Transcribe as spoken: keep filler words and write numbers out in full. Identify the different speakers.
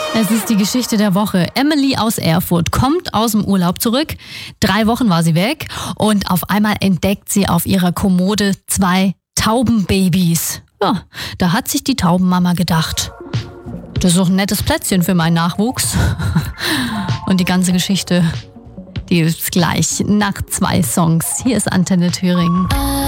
Speaker 1: Es ist die Geschichte der Woche. Emily aus Erfurt kommt aus dem Urlaub zurück. Drei Wochen war sie weg und auf einmal entdeckt sie auf ihrer Kommode zwei Taubenbabys. Ja, da hat sich die Taubenmama gedacht, das ist doch ein nettes Plätzchen für meinen Nachwuchs. Und die ganze Geschichte, die ist gleich nach zwei Songs. Hier ist Antenne Thüringen.